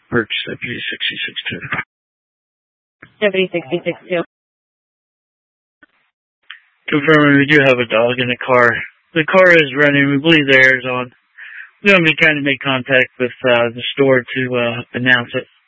Perch 7062. 7062. Confirming we do have a dog in the car. The car is running. We believe the air is on. We're going to be trying to make contact with the store to announce it.